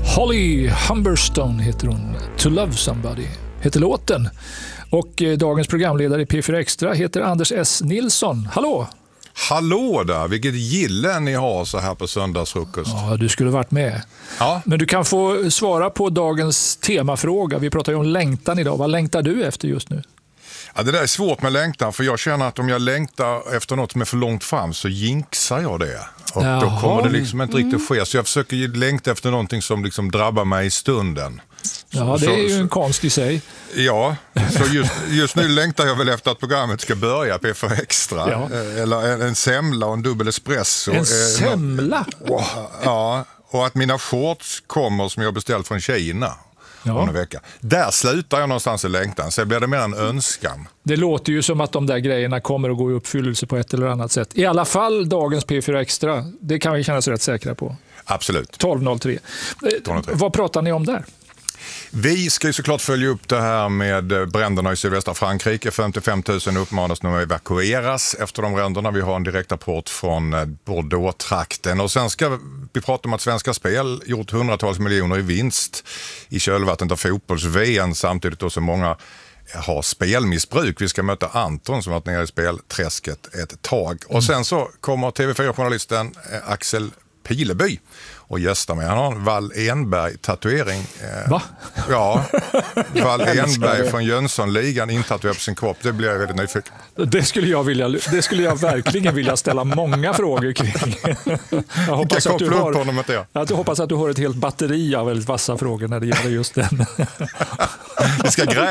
Holly Humberstone heter hon. To Love Somebody heter låten. Och dagens programledare i P4 Extra heter Anders S. Nilsson. Hallå! Hallå där, vilket gille ni har så här på söndagsfrukost. Ja, du skulle varit med. Ja. Men du kan få svara på dagens temafråga. Vi pratar ju om längtan idag. Vad längtar du efter just nu? Ja, det där är svårt med längtan, för jag känner att om jag längtar efter något som är för långt fram så jinxar jag det. Och då kommer det liksom inte riktigt ske. Så jag försöker längta efter någonting som liksom drabbar mig i stunden. Ja, det är ju en konst i sig. Ja, så just nu längtar jag väl efter att programmet ska börja på P4 Extra. Ja. Eller en semla och en dubbel espresso. En semla? Ja, och att mina shorts kommer som jag beställt från Kina. Ja. En vecka. Där slutar jag någonstans i längtan, så blir det mer en önskan. Det låter ju som att de där grejerna kommer att gå i uppfyllelse på ett eller annat sätt. I alla fall dagens P4 Extra, det kan vi känna oss rätt säkra på. Absolut. 12.03. Vad pratar ni om där? Vi ska ju såklart följa upp det här med bränderna i sydvästra Frankrike. 55 000 uppmanas nu att evakueras efter de bränderna. Vi har en direktrapport från Bordeaux-trakten. Och sen ska vi prata om att Svenska Spel gjort hundratals miljoner i vinst i kölvattnet av fotbolls-VM, samtidigt då så många har spelmissbruk. Vi ska möta Anton som varit nere i spelträsket ett tag. Och sen så kommer TV4-journalisten Axel Pileby och gästar mig. Han har en Wall-Enberg-tatuering. Va? Ja, Wall-Enberg från Jönssonligan intatuerat på sin kropp. Det blir jag väldigt nyfiken. Det skulle jag verkligen vilja ställa många frågor kring. Jag hoppas att du har ett helt batteri av väldigt vassa frågor när det gäller just den. Vi ska gräva